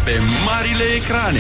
pe marile ecrane.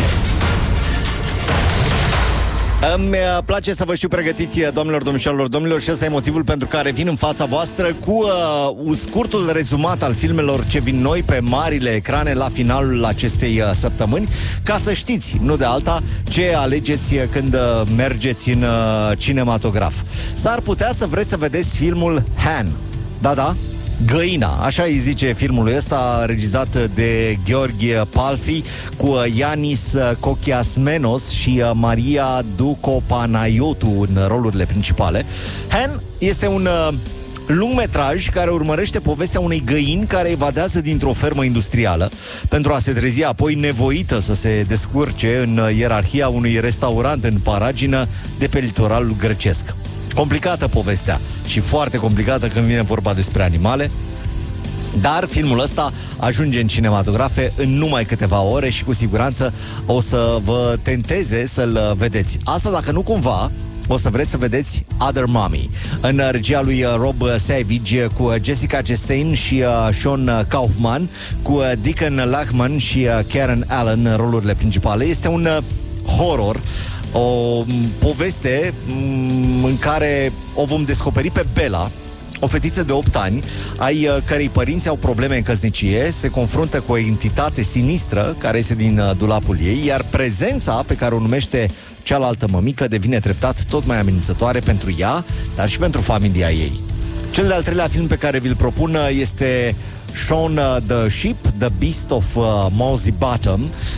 Îmi place să vă știu pregătiți, doamnelor, domnilor, și ăsta e motivul pentru care vin în fața voastră cu scurtul rezumat al filmelor ce vin noi pe marile ecrane la finalul acestei săptămâni, ca să știți, nu de alta, ce alegeți când mergeți în cinematograf. S-ar putea să vreți să vedeți filmul Han. Da, Găina, așa îi zice filmul ăsta, regizat de Gheorghe Palfi, cu Ianis Kokiasmenos și Maria Ducopanaiotu în rolurile principale. Han este un lungmetraj care urmărește povestea unei găini care evadează dintr-o fermă industrială pentru a se trezi apoi nevoită să se descurce în ierarhia unui restaurant în paragină de pe litoralul grecesc. Complicată povestea și foarte complicată când vine vorba despre animale, dar filmul ăsta ajunge în cinematografe în numai câteva ore și cu siguranță o să vă tenteze să-l vedeți. Asta dacă nu cumva o să vreți să vedeți Other Mommy, în regia lui Rob Savage, cu Jessica Chastain și Sean Kaufman, cu Deacon Lachman și Karen Allen în rolurile principale. Este un horror, o poveste în care o vom descoperi pe Bella, o fetiță de 8 ani, ai cărei părinți au probleme în căsnicie, se confruntă cu o entitate sinistră care iese din dulapul ei, iar prezența pe care o numește cealaltă mămică devine treptat tot mai amenințătoare pentru ea, dar și pentru familia ei. Cel de-al treilea film pe care vi-l propun este Shaun the Sheep, The Beast of Mosey Bottom,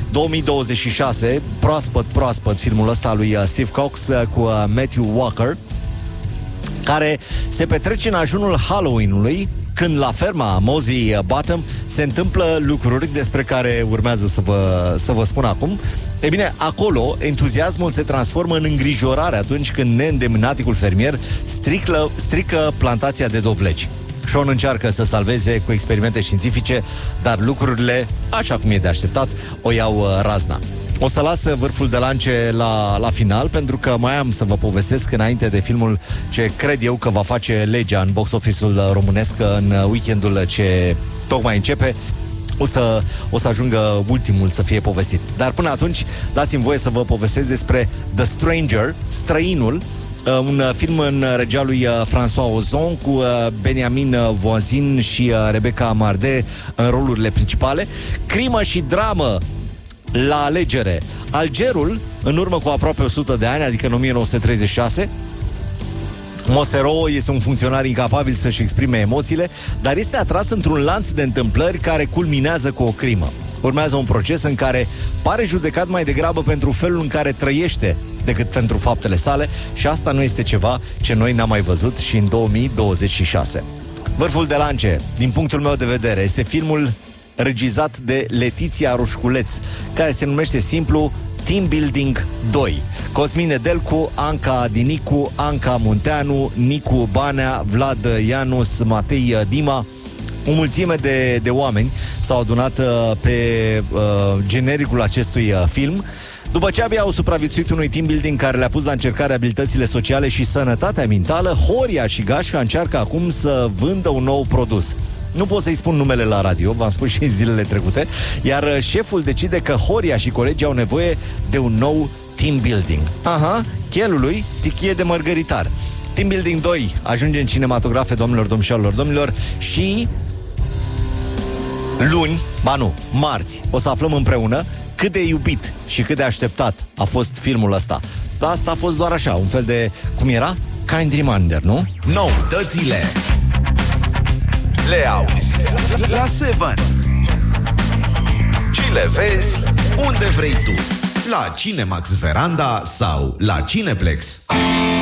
2026, proaspăt filmul ăsta lui Steve Cox cu Matthew Walker, care se petrece în ajunul Halloween-ului, când la ferma Mosey Bottom se întâmplă lucruri despre care urmează să vă spun acum. E bine, acolo entuziasmul se transformă în îngrijorare atunci când neîndemânaticul fermier strică plantația de dovleci. Sean încearcă să salveze cu experimente științifice, dar lucrurile, așa cum e de așteptat, o iau razna. O să las vârful de lance la final, pentru că mai am să vă povestesc înainte de filmul ce cred eu că va face legea în box office-ul românesc în weekendul ce tocmai începe. O să ajungă ultimul să fie povestit. Dar până atunci, dați-mi voie să vă povestesc despre The Stranger, Străinul, un film în regia lui François Ozon, cu Benjamin Voisin și Rebecca Marde în rolurile principale. Crimă și dramă la alegere. Algerul, în urmă cu aproape 100 de ani, adică în 1936, Mosero este un funcționar incapabil să-și exprime emoțiile, dar este atras într-un lanț de întâmplări care culminează cu o crimă. Urmează un proces în care pare judecat mai degrabă pentru felul în care trăiește decât pentru faptele sale, și asta nu este ceva ce noi n-am mai văzut și în 2026. Vârful de lance, din punctul meu de vedere, este filmul regizat de Letiția Roșculeț, care se numește simplu Team Building 2. Cosmin Nedelcu, Anca Dinicu, Anca Munteanu, Nicu Banea, Vlad Ianus, Matei Dima. O mulțime de oameni s-au adunat pe genericul acestui film, după ce abia au supraviețuit unui team building care le-a pus la încercare abilitățile sociale și sănătatea mentală. Horia și Gașca încearcă acum să vândă un nou produs. Nu pot să-i spun numele la radio, v-am spus și în zilele trecute, iar șeful decide că Horia și colegii au nevoie de un nou team building. Aha, chelului tichie de mărgăritar. Team Building 2 ajunge în cinematografe, domnilor, și luni, marți, o să aflăm împreună cât de iubit și cât de așteptat a fost filmul ăsta. Asta a fost doar așa, un fel de, cum era? Kind reminder, nu? Noutățile le auzi la 7 și le vezi unde vrei tu, la Cinemax Veranda sau la Cineplex.